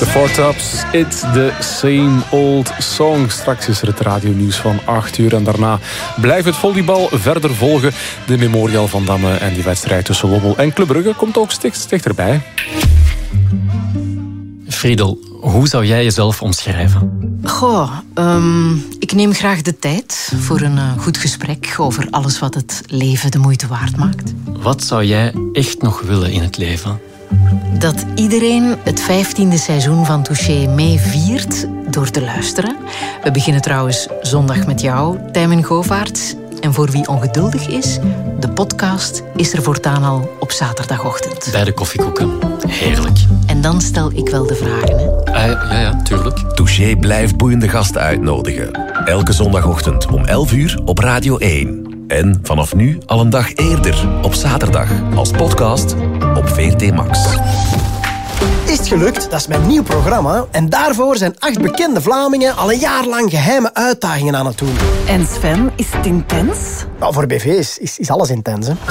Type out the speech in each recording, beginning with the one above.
The Four Tops, it's the same old song. Straks is er het radionieuws van 8 uur. En daarna blijft het volleybal verder volgen. De Memorial van Damme en die wedstrijd tussen Lommel en Club Brugge komt ook steeds dichterbij. Friedel, hoe zou jij jezelf omschrijven? Ik neem graag de tijd voor een goed gesprek over alles wat het leven de moeite waard maakt. Wat zou jij echt nog willen in het leven? Dat iedereen het 15e seizoen van Touché meeviert door te luisteren. We beginnen trouwens zondag met jou, Tijmen Govaerts. En voor wie ongeduldig is, de podcast is er voortaan al op zaterdagochtend. Bij de koffiekoeken. Heerlijk. En dan stel ik wel de vragen, hè? Ja, tuurlijk. Touché blijft boeiende gasten uitnodigen. Elke zondagochtend om 11 uur op Radio 1. En vanaf nu al een dag eerder, op zaterdag, als podcast op VRT Max. Is het gelukt? Dat is mijn nieuw programma. En daarvoor zijn 8 bekende Vlamingen al een jaar lang geheime uitdagingen aan het doen. En Sven, is het intens? Nou, voor BV's is alles intens, hè.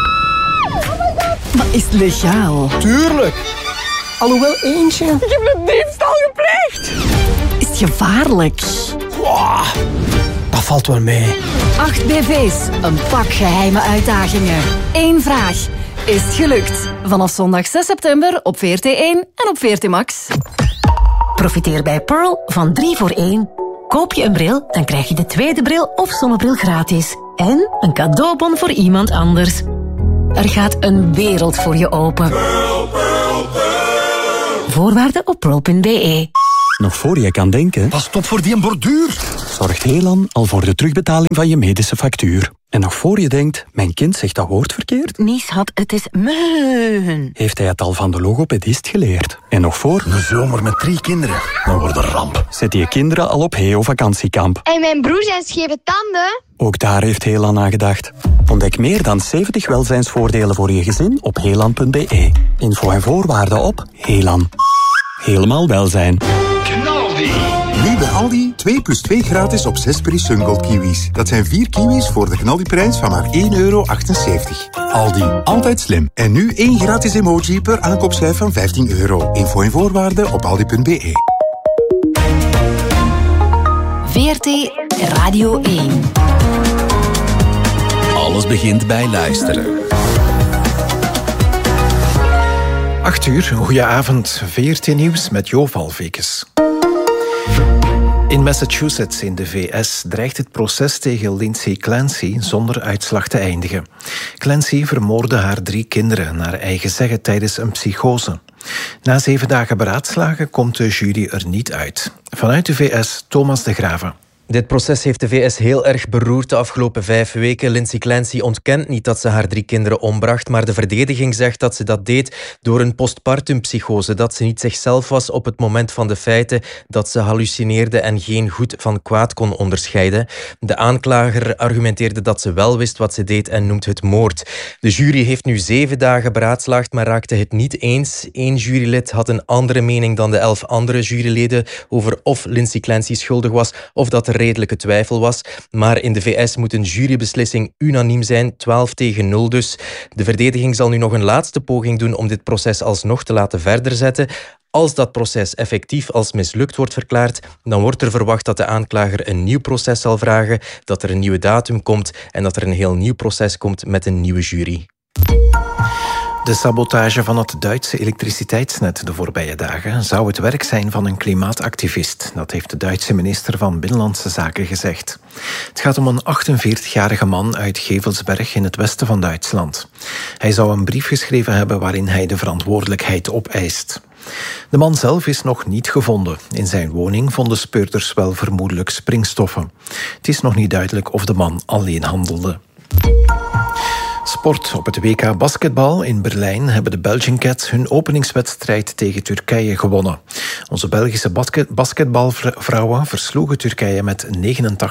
Maar is het legaal? Tuurlijk. Alhoewel eentje... Ik heb een diefstal gepleegd. Is het gevaarlijk? Wow, dat valt wel mee. 8 BV's, een pak geheime uitdagingen. 1 vraag. Is het gelukt? Vanaf zondag 6 september op VRT 1 en op VRT Max. Profiteer bij Pearl van 3 voor 1. Koop je een bril, dan krijg je de tweede bril of zonnebril gratis. En een cadeaubon voor iemand anders. Er gaat een wereld voor je open. Pearl, Pearl, Pearl. Voorwaarden op pearl.be. Nog voor je kan denken... Pas op voor die borduur. Zorgt Helan al voor de terugbetaling van je medische factuur. En nog voor je denkt, mijn kind zegt dat woord verkeerd? Nee, schat, het is meun. Heeft hij het al van de logopedist geleerd? En nog voor... Een zomer met 3 kinderen, dan wordt een ramp. Zet je kinderen al op Heo-vakantiekamp. En mijn broer zijn scheve tanden. Ook daar heeft Helan aan gedacht. Ontdek meer dan 70 welzijnsvoordelen voor je gezin op helan.be. Info en voorwaarden op Helan. Helemaal welzijn. Nu bij Aldi 2 plus 2 gratis op 6 Peri Sungold kiwis. Dat zijn 4 kiwis voor de Gnaldi-prijs van maar €1,78. Aldi, altijd slim. En nu 1 gratis emoji per aankoopschijf van €15. Info en voorwaarden op aldi.be. VRT Radio 1. Alles begint bij luisteren. 8 uur, goedenavond. VRT Nieuws met Jo Valvekes. In Massachusetts in de VS dreigt het proces tegen Lindsay Clancy zonder uitslag te eindigen. Clancy vermoordde haar 3 kinderen naar eigen zeggen tijdens een psychose. Na 7 dagen beraadslagen komt de jury er niet uit. Vanuit de VS, Thomas de Graven. Dit proces heeft de VS heel erg beroerd de afgelopen 5 weken. Lindsay Clancy ontkent niet dat ze haar 3 kinderen ombracht, maar de verdediging zegt dat ze dat deed door een postpartumpsychose, dat ze niet zichzelf was op het moment van de feiten, dat ze hallucineerde en geen goed van kwaad kon onderscheiden. De aanklager argumenteerde dat ze wel wist wat ze deed en noemt het moord. De jury heeft nu 7 dagen beraadslaagd, maar raakte het niet eens. 1 jurylid had een andere mening dan de 11 andere juryleden over of Lindsay Clancy schuldig was of dat er redelijke twijfel was. Maar in de VS moet een jurybeslissing unaniem zijn, 12-0 dus. De verdediging zal nu nog een laatste poging doen om dit proces alsnog te laten verder zetten. Als dat proces effectief als mislukt wordt verklaard, dan wordt er verwacht dat de aanklager een nieuw proces zal vragen, dat er een nieuwe datum komt en dat er een heel nieuw proces komt met een nieuwe jury. De sabotage van het Duitse elektriciteitsnet de voorbije dagen zou het werk zijn van een klimaatactivist. Dat heeft de Duitse minister van Binnenlandse Zaken gezegd. Het gaat om een 48-jarige man uit Gevelsberg in het westen van Duitsland. Hij zou een brief geschreven hebben waarin hij de verantwoordelijkheid opeist. De man zelf is nog niet gevonden. In zijn woning vonden speurders wel vermoedelijk springstoffen. Het is nog niet duidelijk of de man alleen handelde. Sport. Op het WK basketbal in Berlijn hebben de Belgian Cats hun openingswedstrijd tegen Turkije gewonnen. Onze Belgische basketbalvrouwen versloegen Turkije met 89-75.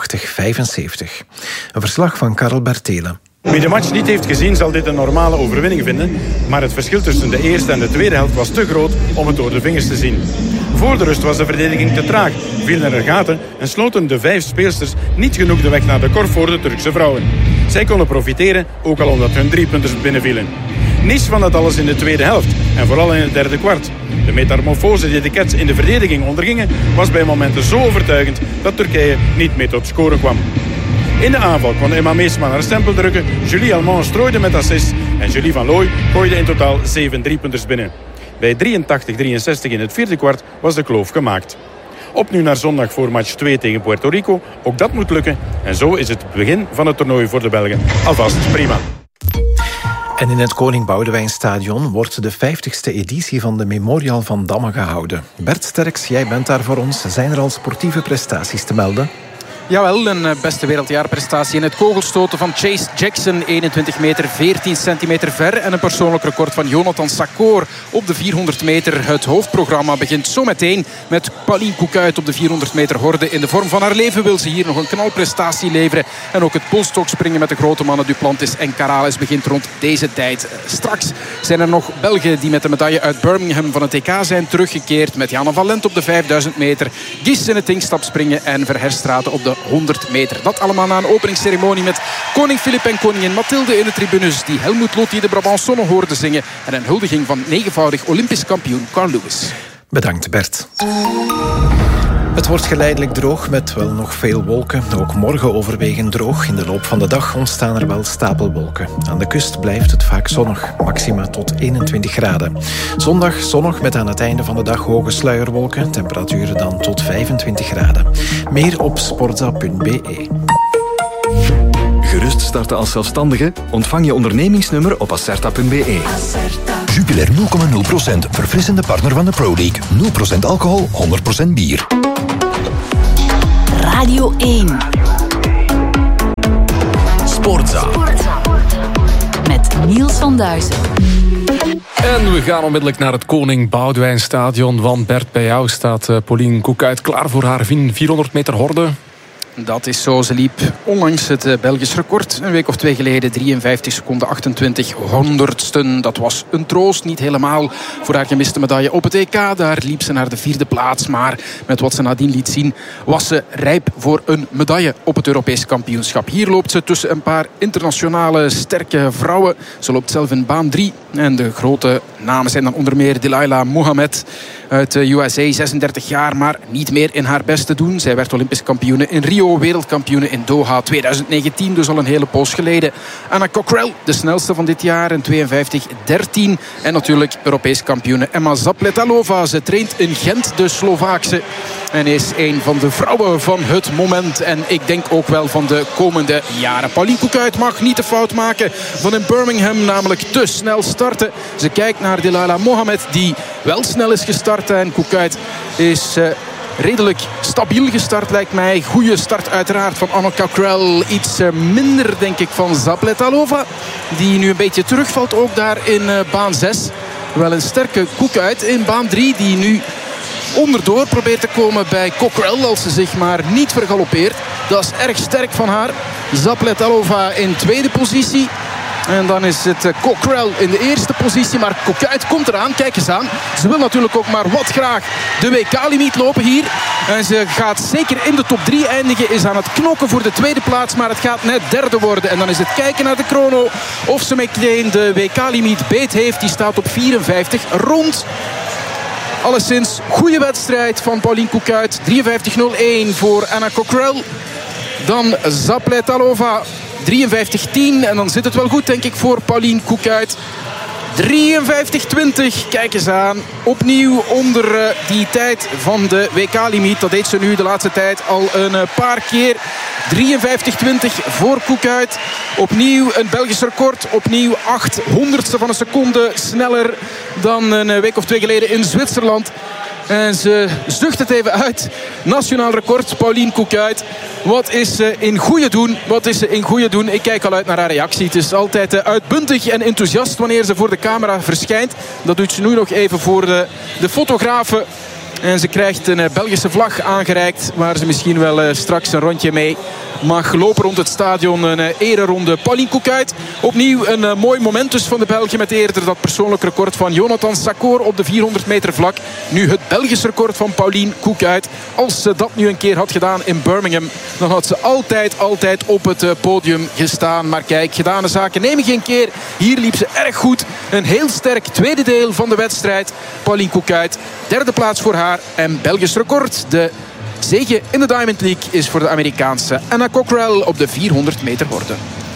Een verslag van Karel Bertelen. Wie de match niet heeft gezien zal dit een normale overwinning vinden, maar het verschil tussen de eerste en de tweede helft was te groot om het door de vingers te zien. Voor de rust was de verdediging te traag, vielen er gaten en sloten de 5 speelsters niet genoeg de weg naar de korf voor de Turkse vrouwen. Zij konden profiteren, ook al omdat hun 3-punters binnenvielen. Niets van dat alles in de tweede helft en vooral in het derde kwart. De metamorfose die de Cats in de verdediging ondergingen was bij momenten zo overtuigend dat Turkije niet mee tot scoren kwam. In de aanval kon Emma Meesman haar stempel drukken, Julie Almond strooide met assist en Julie van Looy gooide in totaal 7 driepunters binnen. Bij 83-63 in het vierde kwart was de kloof gemaakt. Op nu naar zondag voor match 2 tegen Puerto Rico. Ook dat moet lukken. En zo is het begin van het toernooi voor de Belgen alvast prima. En in het Koning Boudewijnstadion wordt de 50ste editie van de Memorial van Damme gehouden. Bert Sterks, jij bent daar voor ons. Zijn er al sportieve prestaties te melden? Jawel, een beste wereldjaarprestatie in het kogelstoten van Chase Jackson. 21 meter, 14 centimeter ver. En een persoonlijk record van Jonathan Sakor op de 400 meter. Het hoofdprogramma begint zo meteen met Pauline Koekuit op de 400 meter horde. In de vorm van haar leven wil ze hier nog een knalprestatie leveren. En ook het polstokspringen met de grote mannen Duplantis en Carales begint rond deze tijd. Straks zijn er nog Belgen die met de medaille uit Birmingham van het EK zijn teruggekeerd. Met Jana Valent op de 5000 meter. Gies in het inkstapspringen en Verherstraten op de 100 meter. Dat allemaal na een openingsceremonie met koning Filip en koningin Mathilde in de tribunes, die Helmut Lotti de Brabançonne hoorde zingen, en een huldiging van 9-voudig Olympisch kampioen Carl Lewis. Bedankt, Bert. Het wordt geleidelijk droog met wel nog veel wolken. Ook morgen overwegend droog. In de loop van de dag ontstaan er wel stapelwolken. Aan de kust blijft het vaak zonnig. Maxima tot 21 graden. Zondag zonnig met aan het einde van de dag hoge sluierwolken. Temperaturen dan tot 25 graden. Meer op sportza.be. Gerust starten als zelfstandige? Ontvang je ondernemingsnummer op acerta.be. Jupiler 0,0%. Verfrissende partner van de Pro League. 0% alcohol, 100% bier. Radio 1. Sportza. Met Niels van Duizen. En we gaan onmiddellijk naar het Koning Boudewijnstadion. Want Bert, bij jou staat Pauline Koekuit klaar voor haar 400 meter horde. Dat is zo. Ze liep onlangs het Belgisch record. Een week of 2 geleden 53 seconden 28 honderdsten. Dat was een troost. Niet helemaal voor haar gemiste medaille op het EK. Daar liep ze naar de 4e plaats. Maar met wat ze nadien liet zien was ze rijp voor een medaille op het Europees kampioenschap. Hier loopt ze tussen een paar internationale sterke vrouwen. Ze loopt zelf in baan 3. En de grote namen zijn dan onder meer Delilah Mohamed uit de USA, 36 jaar, maar niet meer in haar best te doen. Zij werd Olympisch kampioene in Rio, wereldkampioene in Doha 2019, dus al een hele poos geleden. Anna Cockrell, de snelste van dit jaar, in 52-13. En natuurlijk Europees kampioene Emma Zapletalova. Ze traint in Gent, de Slovaakse. En is een van de vrouwen van het moment. En ik denk ook wel van de komende jaren. Pauline Koekuit mag niet de fout maken van in Birmingham, namelijk te snel starten. Ze kijkt naar Delilah Mohamed, die wel snel is gestart. En Koekuit is redelijk stabiel gestart, lijkt mij. Goede start uiteraard van Anna Cockrell. Iets minder, denk ik, van Zapletalova, die nu een beetje terugvalt ook daar in baan 6. Wel een sterke Koekuit in baan 3, die nu onderdoor probeert te komen bij Cockrell, als ze zich maar niet vergalopeert. Dat is erg sterk van haar. Zapletalova in tweede positie. En dan is het Cockrell in de eerste positie. Maar Koekuit komt eraan. Kijk eens aan. Ze wil natuurlijk ook maar wat graag de WK-limiet lopen hier. En ze gaat zeker in de top 3 eindigen. Is aan het knokken voor de tweede plaats. Maar het gaat net derde worden. En dan is het kijken naar de chrono. Of ze meteen de WK-limiet beet heeft. Die staat op 54 rond. Alleszins goede wedstrijd van Pauline Koekuit. 53-01 voor Anna Cockrell. Dan Zapletalova 53-10. En dan zit het wel goed, denk ik, voor Pauline Koekuit. 53-20. Kijk eens aan. Opnieuw onder die tijd van de WK-limiet. Dat deed ze nu de laatste tijd al een paar keer. 53-20 voor Koekuit. Opnieuw een Belgisch record. Opnieuw 800ste van een seconde sneller dan een week of 2 geleden in Zwitserland. En ze zucht het even uit. Nationaal record, Pauline Koekuit. Wat is ze in goede doen? Wat is ze in goede doen? Ik kijk al uit naar haar reactie. Het is altijd uitbundig en enthousiast wanneer ze voor de camera verschijnt. Dat doet ze nu nog even voor de fotografen. En ze krijgt een Belgische vlag aangereikt, waar ze misschien wel straks een rondje mee mag lopen rond het stadion. Een ereronde. Pauline Koekuyt. Opnieuw een mooi moment dus van de Belgen, met eerder dat persoonlijk record van Jonathan Sakor op de 400 meter vlak. Nu het Belgisch record van Pauline Koekuyt. Als ze dat nu een keer had gedaan in Birmingham, dan had ze altijd op het podium gestaan. Maar kijk, gedane zaken nemen geen keer. Hier liep ze erg goed. Een heel sterk tweede deel van de wedstrijd. Pauline Koekuyt, derde plaats voor haar en Belgisch record. De zege in de Diamond League is voor de Amerikaanse Anna Cockrell op de 400 meter horde.